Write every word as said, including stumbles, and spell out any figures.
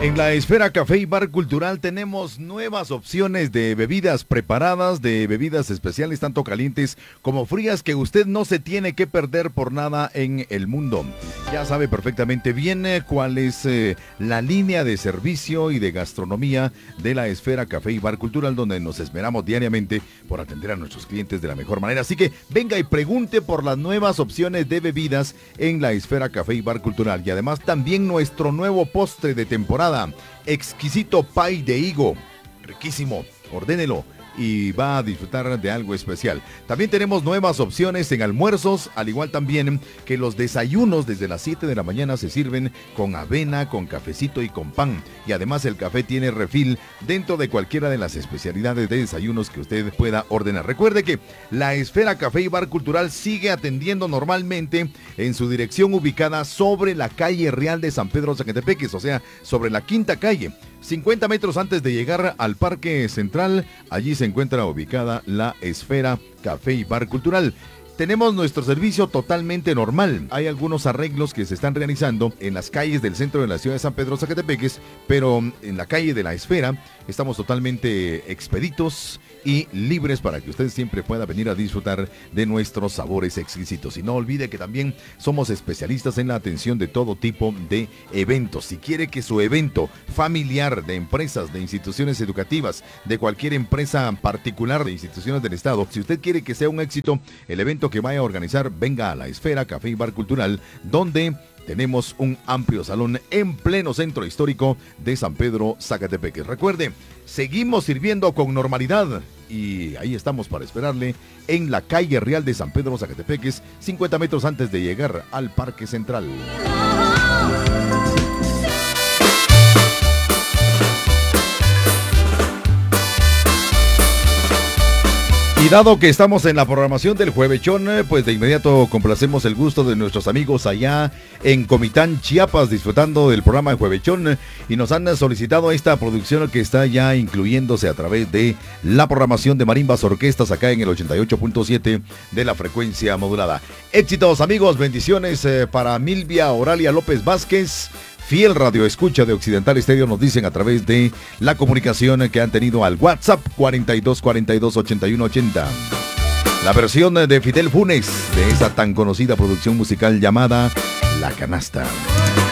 En la Esfera Café y Bar Cultural tenemos nuevas opciones de bebidas preparadas, de bebidas especiales, tanto calientes como frías, que usted no se tiene que perder por nada en el mundo. Ya sabe perfectamente bien eh, cuál es eh, la línea de servicio y de gastronomía de la Esfera Café y Bar Cultural, donde nos esmeramos diariamente por atender a nuestros clientes de la mejor manera. Así que venga y pregunte por las nuevas opciones de bebidas en la Esfera Café y Bar Cultural. Y además también nuestro nuevo postre de temporada, exquisito pie de higo, riquísimo, ordénelo y va a disfrutar de algo especial. También tenemos nuevas opciones en almuerzos, al igual también que los desayunos desde las siete de la mañana se sirven con avena, con cafecito y con pan. Y además el café tiene refil dentro de cualquiera de las especialidades de desayunos que usted pueda ordenar. Recuerde que la Esfera Café y Bar Cultural sigue atendiendo normalmente en su dirección ubicada sobre la calle Real de San Pedro Zacatepeques, o sea, sobre la quinta calle. cincuenta metros antes de llegar al Parque Central, allí se encuentra ubicada la Esfera Café y Bar Cultural. Tenemos nuestro servicio totalmente normal. Hay algunos arreglos que se están realizando en las calles del centro de la ciudad de San Pedro Zacatepeques, pero en la calle de la Esfera estamos totalmente expeditos y libres para que usted siempre pueda venir a disfrutar de nuestros sabores exquisitos. Y no olvide que también somos especialistas en la atención de todo tipo de eventos. Si quiere que su evento familiar, de empresas, de instituciones educativas, de cualquier empresa particular, de instituciones del Estado, si usted quiere que sea un éxito el evento que vaya a organizar, venga a la Esfera Café y Bar Cultural, donde tenemos un amplio salón en pleno centro histórico de San Pedro Zacatepeques. Recuerde, seguimos sirviendo con normalidad y ahí estamos para esperarle en la calle Real de San Pedro Zacatepeques, cincuenta metros antes de llegar al Parque Central. Y dado que estamos en la programación del Juevechón, pues de inmediato complacemos el gusto de nuestros amigos allá en Comitán, Chiapas, disfrutando del programa de Juevechón, y nos han solicitado esta producción que está ya incluyéndose a través de la programación de Marimbas Orquestas acá en el ochenta y ocho punto siete de la frecuencia modulada. Éxitos, amigos, bendiciones eh, para Milvia Oralia López Vázquez, fiel radio escucha de Occidental Estéreo, nos dicen a través de la comunicación que han tenido al WhatsApp cuarenta y dos cuarenta y dos ochenta y uno ochenta. La versión de Fidel Funes de esa tan conocida producción musical llamada La Canasta.